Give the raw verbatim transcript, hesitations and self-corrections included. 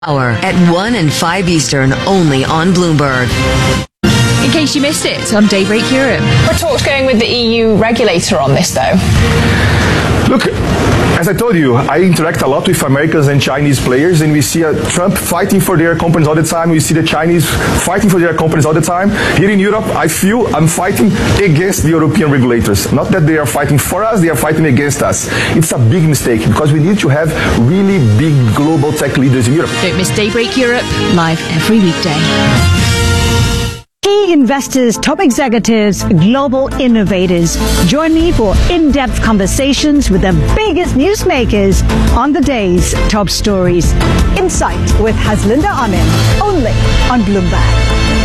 Hour at one and five Eastern, only on Bloomberg. In case you missed it on Daybreak Europe. We're talks going with the E U regulator on this, though. Look, as I told you, I interact a lot with Americans and Chinese players, and we see uh, Trump fighting for their companies all the time. We see the Chinese fighting for their companies all the time. Here in Europe, I feel I'm fighting against the European regulators. Not that they are fighting for us, they are fighting against us. It's a big mistake because we need to have really big global tech leaders in Europe. Don't miss Daybreak Europe, live every weekday. Key investors, top executives, global innovators. Join me for in-depth conversations with the biggest newsmakers on the day's top stories. Insight with Haslinda Amin, only on Bloomberg.